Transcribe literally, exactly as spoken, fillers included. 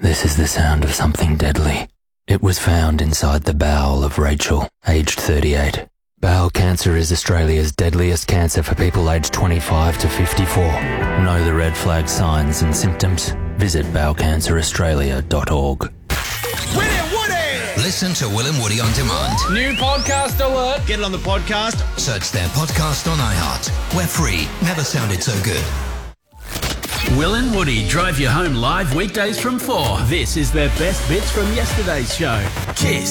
This is the sound of something deadly. It was found inside the bowel of Rachel, aged thirty-eight. Bowel cancer is Australia's deadliest cancer for people aged twenty-five to fifty-four. Know the red flag signs and symptoms? Visit bowel cancer australia dot org. Willie and Woody! Listen to Will and Woody on demand. New podcast alert. Get it on the podcast. Search their podcast on iHeart. We're free. Never sounded so good. Will and Woody drive you home live weekdays from four. This is their best bits from yesterday's show. Kiss.